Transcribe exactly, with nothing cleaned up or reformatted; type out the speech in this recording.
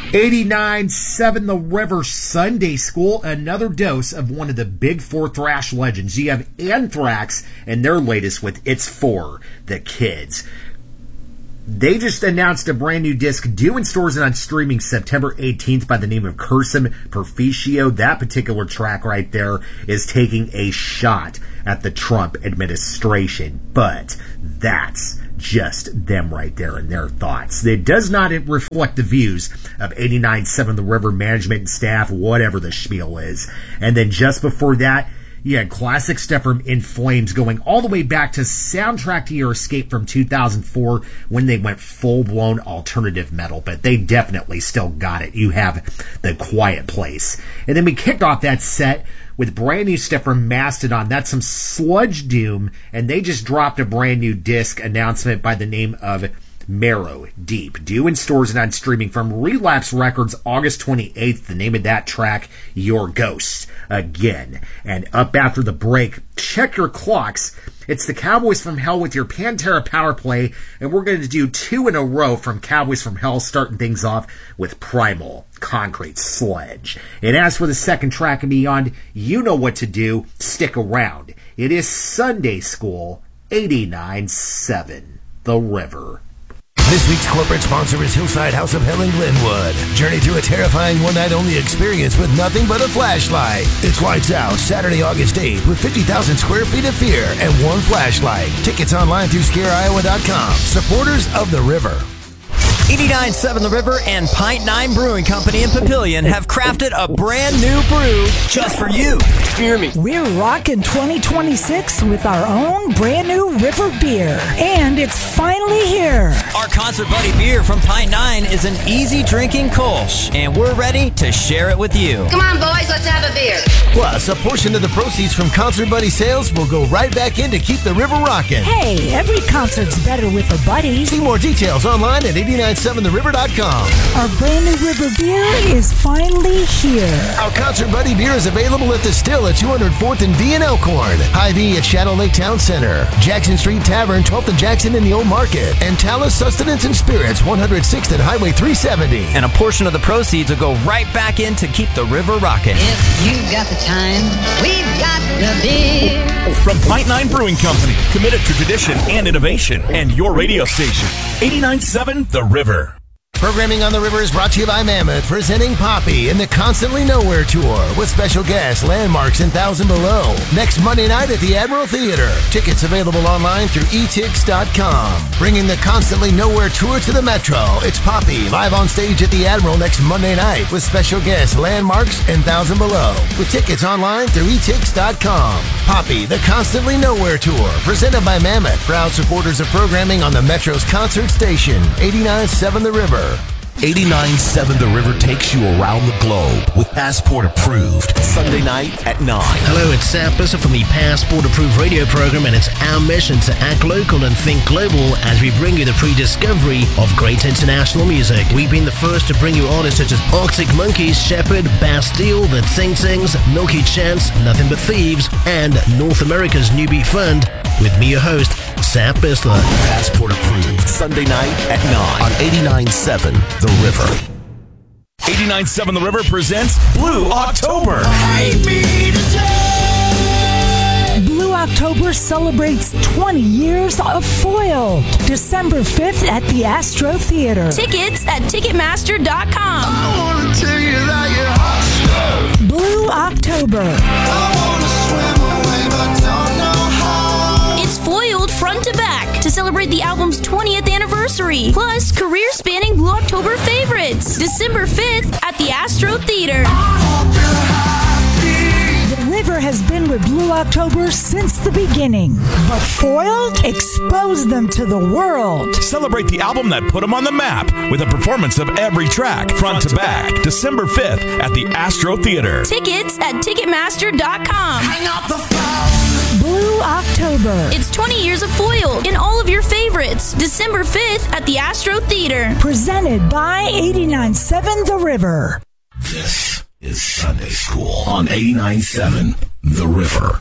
eighty-nine seven The River Sunday School, another dose of one of the big four thrash legends. You have Anthrax and their latest with It's For the Kids. They just announced a brand new disc due in stores and on streaming September eighteenth by the name of Cursum Perficio. That particular track right there is taking a shot at the Trump administration, but that's just them right there and their thoughts. It does not reflect the views of eighty-nine seven The River management and staff, whatever the spiel is. And then just before that, you had classic stuff from In Flames going all the way back to Soundtrack to Your Escape from two thousand four when they went full-blown alternative metal, but they definitely still got it. You have The Quiet Place. And then we kicked off that set with brand new stuff from Mastodon. That's some sludge doom, and they just dropped a brand new disc announcement by the name of Marrow Deep, due in stores and on streaming from Relapse Records August twenty-eighth. The name of that track, Your Ghost Again. And up after the break, check your clocks. It's the Cowboys from Hell with your Pantera Power Play, and we're going to do two in a row from Cowboys from Hell, starting things off with Primal Concrete Sledge. And as for the second track and beyond, you know what to do. Stick around. It is Sunday School, eighty-nine seven The River. This week's corporate sponsor is Hillside House of Hell in Glenwood. Journey through a terrifying one-night-only experience with nothing but a flashlight. It's lights out Saturday, August eighth with fifty thousand square feet of fear and one flashlight. Tickets online through scare iowa dot com. Supporters of the River. eighty-nine seven The River and Pint Nine Brewing Company in Papillion have crafted a brand new brew just for you. Hear me. We're rocking twenty twenty-six with our own brand new River beer. And it's finally here. Our Concert Buddy beer from Pint Nine is an easy drinking Kolsch, and we're ready to share it with you. Come on, boys, let's have a beer. Plus, a portion of the proceeds from Concert Buddy sales will go right back in to keep the river rocking. Hey, every concert's better with the buddies. See more details online at eighty-nine seven the river dot com. Our brand new River beer is finally here. Our Concert Buddy beer is available at the Still at two hundred fourth and V in Elkhorn, Hy-Vee at Shadow Lake Town Center, Jackson Street Tavern, twelfth and Jackson in the Old Market, and Talus Sustenance and Spirits, one hundred sixth and Highway three seventy. And a portion of the proceeds will go right back in to keep the river rocking. If you've got the time, we've got the beer. From Pint Nine Brewing Company, committed to tradition and innovation, and your radio station, eighty-nine seven The River. Programming on the River is brought to you by Mammoth, presenting Poppy and the Constantly Nowhere Tour with special guests, Landmarks, and Thousand Below. Next Monday night at the Admiral Theater. Tickets available online through e tix dot com. Bringing the Constantly Nowhere Tour to the Metro. It's Poppy, live on stage at the Admiral next Monday night with special guests, Landmarks, and Thousand Below. With tickets online through e tix dot com. Poppy, the Constantly Nowhere Tour, presented by Mammoth, proud supporters of programming on the Metro's concert station, eighty-nine seven The River. eighty-nine seven The River takes you around the globe with Passport Approved, Sunday night at nine. Hello, it's Sam Busser from the Passport Approved radio program, and it's our mission to act local and think global as we bring you the pre-discovery of great international music. We've been the first to bring you artists such as Arctic Monkeys, Shepherd, Bastille, The Tsing Tsings, Milky Chance, Nothing But Thieves, and North America's New Beat Fund, with me, your host, Sam Bissler. Passport Approved, Sunday night at nine on eighty-nine seven The River. eighty-nine seven The River presents Blue October. Blue October celebrates twenty years of Foiled. December fifth at the Astro Theater. Tickets at ticketmaster dot com. I wanna tell you that you're hot stuff. Blue October. I wanna swim away but don't know how. It's Foiled front to back to celebrate the album's twentieth anniversary. Plus, career-spanning Blue October favorites. December fifth at the Astro Theater. The River has been with Blue October since the beginning, but Foiled exposed them to the world. Celebrate the album that put them on the map with a performance of every track, front to back, December fifth at the Astro Theater. Tickets at ticketmaster dot com. Hang up the phone. Blue October. It's twenty years of Foiled in all of your favorites. December fifth at the Astro Theater. Presented by eighty-nine seven The River. This is Sunday School on eighty-nine seven The River.